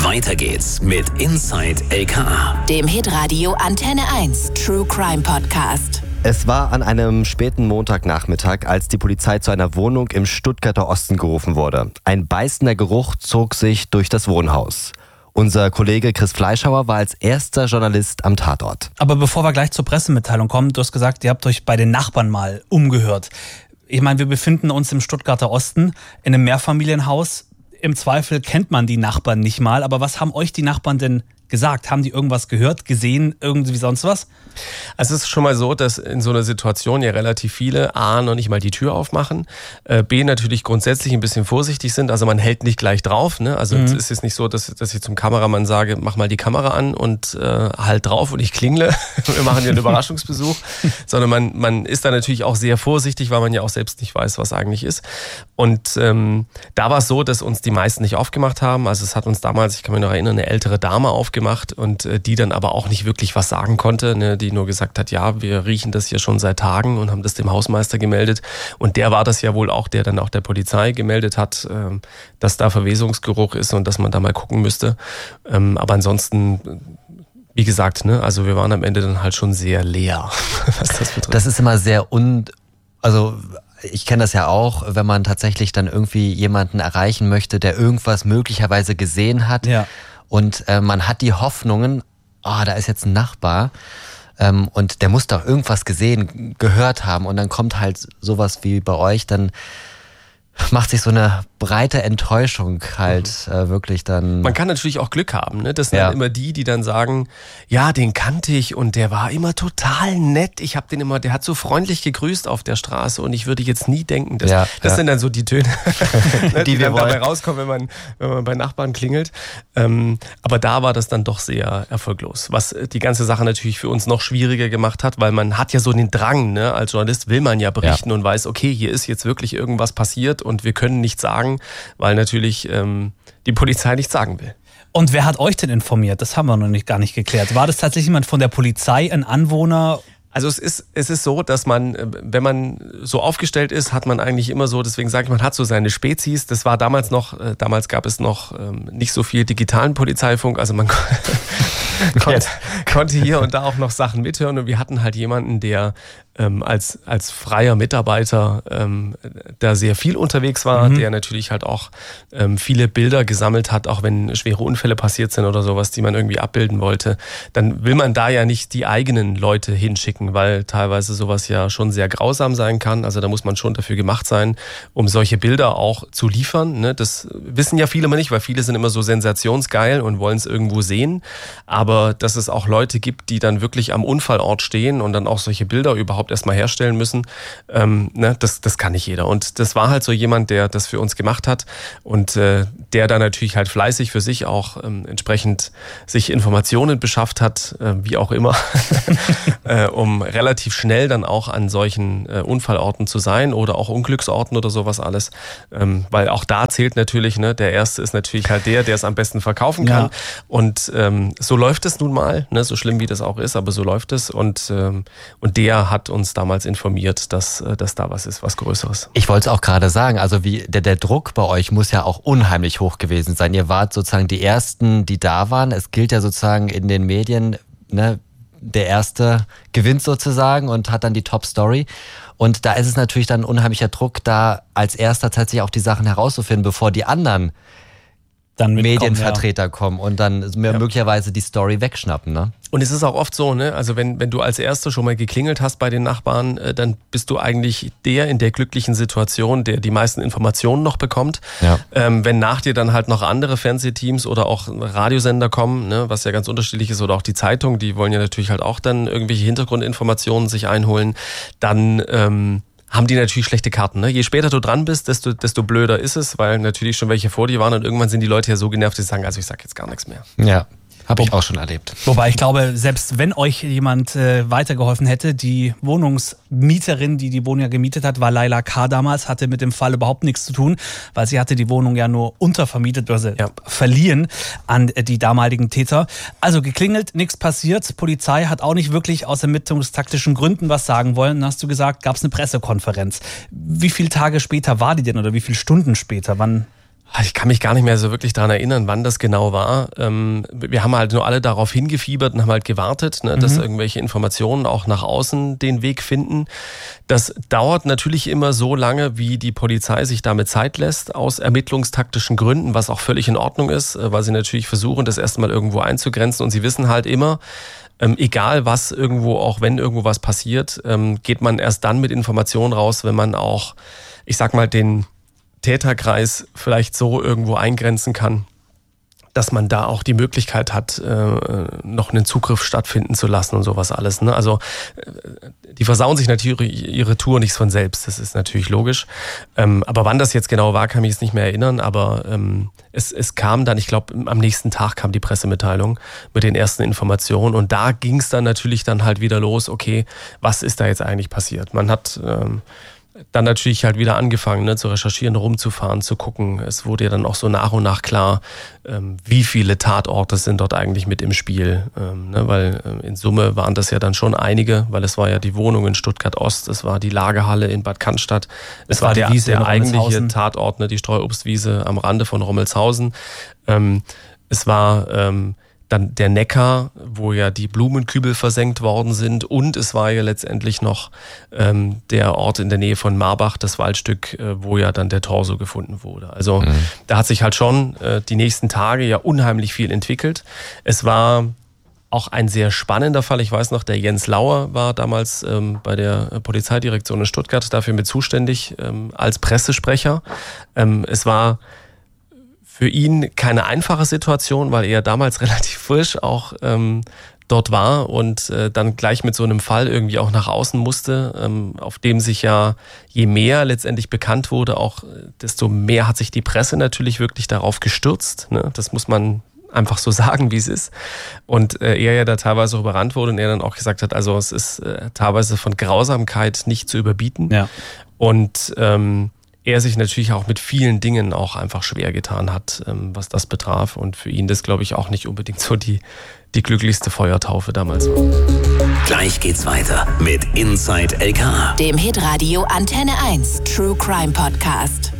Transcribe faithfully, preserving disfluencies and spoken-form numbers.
Weiter geht's mit Inside L K A, dem Hitradio Antenne eins True Crime Podcast. Es war an einem späten Montagnachmittag, als die Polizei zu einer Wohnung im Stuttgarter Osten gerufen wurde. Ein beißender Geruch zog sich durch das Wohnhaus. Unser Kollege Chris Fleischhauer war als erster Journalist am Tatort. Aber bevor wir gleich zur Pressemitteilung kommen, du hast gesagt, ihr habt euch bei den Nachbarn mal umgehört. Ich meine, wir befinden uns im Stuttgarter Osten in einem Mehrfamilienhaus. Im Zweifel kennt man die Nachbarn nicht mal. Aber was haben euch die Nachbarn denn gesagt? Haben die irgendwas gehört, gesehen, irgendwie sonst was? Also es ist schon mal so, dass in so einer Situation ja relativ viele A, noch nicht mal die Tür aufmachen, äh, B, natürlich grundsätzlich ein bisschen vorsichtig sind, also man hält nicht gleich drauf, ne? Also mhm. es ist jetzt nicht so, dass, dass ich zum Kameramann sage, mach mal die Kamera an und äh, halt drauf und ich klingle, wir machen hier einen Überraschungsbesuch, sondern man, man ist da natürlich auch sehr vorsichtig, weil man ja auch selbst nicht weiß, was eigentlich ist. Und ähm, da war es so, dass uns die meisten nicht aufgemacht haben, also es hat uns damals, ich kann mich noch erinnern, eine ältere Dame aufgemacht und äh, die dann aber auch nicht wirklich was sagen konnte, ne? Die nur gesagt hat, ja, wir riechen das hier schon seit Tagen und haben das dem Hausmeister gemeldet. Und der war das ja wohl auch, der dann auch der Polizei gemeldet hat, dass da Verwesungsgeruch ist und dass man da mal gucken müsste. Aber ansonsten, wie gesagt, ne, also wir waren am Ende dann halt schon sehr leer, was das betrifft. Das ist immer sehr un... Also ich kenne das ja auch, wenn man tatsächlich dann irgendwie jemanden erreichen möchte, der irgendwas möglicherweise gesehen hat. Ja. Und äh, man hat die Hoffnungen, ah, oh, da ist jetzt ein Nachbar, ähm, und der muss doch irgendwas gesehen, gehört haben und dann kommt halt sowas wie bei euch, dann macht sich so eine breite Enttäuschung halt mhm. äh, wirklich dann... Man kann natürlich auch Glück haben, ne? Das sind ja. dann immer die, die dann sagen, ja, den kannte ich und der war immer total nett. Ich habe den immer, der hat so freundlich gegrüßt auf der Straße und ich würde jetzt nie denken, dass, ja, das ja. sind dann so die Töne, die, die dann dabei rauskommen, wenn man, wenn man bei Nachbarn klingelt. Ähm, aber da war das dann doch sehr erfolglos, was die ganze Sache natürlich für uns noch schwieriger gemacht hat, weil man hat ja so den Drang, ne? Als Journalist will man ja berichten ja. und weiß, okay, hier ist jetzt wirklich irgendwas passiert und wir können nichts sagen, weil natürlich ähm, die Polizei nichts sagen will. Und wer hat euch denn informiert? Das haben wir noch nicht, gar nicht geklärt. War das tatsächlich jemand von der Polizei, ein Anwohner? Also es ist, es ist so, dass man, wenn man so aufgestellt ist, hat man eigentlich immer so, deswegen sage ich, man hat so seine Spezies. Das war damals noch, damals gab es noch nicht so viel digitalen Polizeifunk, also man konnte, konnte hier und da auch noch Sachen mithören und wir hatten halt jemanden, der ähm, als, als freier Mitarbeiter ähm, da sehr viel unterwegs war, mhm. der natürlich halt auch ähm, viele Bilder gesammelt hat, auch wenn schwere Unfälle passiert sind oder sowas, die man irgendwie abbilden wollte. Dann will man da ja nicht die eigenen Leute hinschicken, weil teilweise sowas ja schon sehr grausam sein kann. Also da muss man schon dafür gemacht sein, um solche Bilder auch zu liefern. Ne? Das wissen ja viele immer nicht, weil viele sind immer so sensationsgeil und wollen es irgendwo sehen. Aber dass es auch Leute gibt, die dann wirklich am Unfallort stehen und dann auch solche Bilder überhaupt erstmal herstellen müssen, ähm, ne? das, das kann nicht jeder. Und das war halt so jemand, der das für uns gemacht hat und äh, der dann natürlich halt fleißig für sich auch ähm, entsprechend sich Informationen beschafft hat, äh, wie auch immer, äh, um relativ schnell dann auch an solchen äh, Unfallorten zu sein oder auch Unglücksorten oder sowas alles. Ähm, weil auch da zählt natürlich, ne, der Erste ist natürlich halt der, der es am besten verkaufen kann. Ja. Und ähm, so läuft es nun mal, ne, so schlimm wie das auch ist, aber so läuft es. Und, ähm, und der hat uns damals informiert, dass, dass da was ist, was Größeres. Ich wollte es auch gerade sagen, also wie der, der Druck bei euch muss ja auch unheimlich hoch gewesen sein. Ihr wart sozusagen die Ersten, die da waren. Es gilt ja sozusagen in den Medien, ne, der Erste gewinnt sozusagen und hat dann die Top-Story. Und da ist es natürlich dann ein unheimlicher Druck, da als Erster tatsächlich auch die Sachen herauszufinden, bevor die anderen dann Medienvertreter ja. kommen und dann ja. möglicherweise die Story wegschnappen, ne? Und es ist auch oft so, ne? Also wenn, wenn du als Erster schon mal geklingelt hast bei den Nachbarn, äh, dann bist du eigentlich der in der glücklichen Situation, der die meisten Informationen noch bekommt. Ja. Ähm, wenn nach dir dann halt noch andere Fernsehteams oder auch Radiosender kommen, ne? Was ja ganz unterschiedlich ist, oder auch die Zeitung, die wollen ja natürlich halt auch dann irgendwelche Hintergrundinformationen sich einholen, dann ähm, haben die natürlich schlechte Karten. Ne? Je später du dran bist, desto, desto blöder ist es, weil natürlich schon welche vor dir waren und irgendwann sind die Leute ja so genervt, dass sie sagen, also ich sag jetzt gar nichts mehr. Ja. Habe ich auch schon erlebt. Wobei ich glaube, selbst wenn euch jemand äh, weitergeholfen hätte, die Wohnungsmieterin, die die Wohnung ja gemietet hat, war Laila K. damals, hatte mit dem Fall überhaupt nichts zu tun, weil sie hatte die Wohnung ja nur untervermietet, also ja. verliehen an die damaligen Täter. Also geklingelt, nichts passiert. Polizei hat auch nicht wirklich aus ermittlungstaktischen Gründen was sagen wollen. Dann hast du gesagt, gab es eine Pressekonferenz. Wie viele Tage später war die denn oder wie viele Stunden später? Wann... Ich kann mich gar nicht mehr so wirklich daran erinnern, wann das genau war. Ähm, wir haben halt nur alle darauf hingefiebert und haben halt gewartet, ne, dass mhm. irgendwelche Informationen auch nach außen den Weg finden. Das dauert natürlich immer so lange, wie die Polizei sich damit Zeit lässt, aus ermittlungstaktischen Gründen, was auch völlig in Ordnung ist, weil sie natürlich versuchen, das erstmal irgendwo einzugrenzen. Und sie wissen halt immer, ähm, egal was irgendwo, auch wenn irgendwo was passiert, ähm, geht man erst dann mit Informationen raus, wenn man auch, ich sag mal, den Täterkreis vielleicht so irgendwo eingrenzen kann, dass man da auch die Möglichkeit hat, äh, noch einen Zugriff stattfinden zu lassen und sowas alles. Ne? Also äh, die versauen sich natürlich ihre Tour nicht von selbst, das ist natürlich logisch. Ähm, aber wann das jetzt genau war, kann ich mich jetzt nicht mehr erinnern, aber ähm, es, es kam dann, ich glaube, am nächsten Tag kam die Pressemitteilung mit den ersten Informationen und da ging es dann natürlich dann halt wieder los, okay, was ist da jetzt eigentlich passiert? Man hat ähm, dann natürlich halt wieder angefangen, ne, zu recherchieren, rumzufahren, zu gucken. Es wurde ja dann auch so nach und nach klar, ähm, wie viele Tatorte sind dort eigentlich mit im Spiel. Ähm, ne, weil ähm, in Summe waren das ja dann schon einige, weil es war ja die Wohnung in Stuttgart-Ost, es war die Lagerhalle in Bad Cannstatt, es, es war, war der, der eigentliche Tatort, ne, die Streuobstwiese am Rande von Rommelshausen. Ähm, es war ähm, dann der Neckar, wo ja die Blumenkübel versenkt worden sind und es war ja letztendlich noch ähm, der Ort in der Nähe von Marbach, das Waldstück, äh, wo ja dann der Torso gefunden wurde. Also mhm. da hat sich halt schon äh, die nächsten Tage ja unheimlich viel entwickelt. Es war auch ein sehr spannender Fall. Ich weiß noch, der Jens Lauer war damals ähm, bei der Polizeidirektion in Stuttgart dafür mit zuständig ähm, als Pressesprecher. Ähm, es war für ihn keine einfache Situation, weil er damals relativ frisch auch ähm, dort war und äh, dann gleich mit so einem Fall irgendwie auch nach außen musste, ähm, auf dem sich ja je mehr letztendlich bekannt wurde, auch desto mehr hat sich die Presse natürlich wirklich darauf gestürzt. Ne? Das muss man einfach so sagen, wie es ist. Und äh, er ja da teilweise auch überrannt wurde und er dann auch gesagt hat, also es ist äh, teilweise von Grausamkeit nicht zu überbieten. Ja. Und ähm, er sich natürlich auch mit vielen Dingen auch einfach schwer getan hat, was das betraf. Und für ihn das, glaube ich, auch nicht unbedingt so die, die glücklichste Feuertaufe damals war. Gleich geht's weiter mit Inside L K A. Dem Hitradio Antenne eins True Crime Podcast.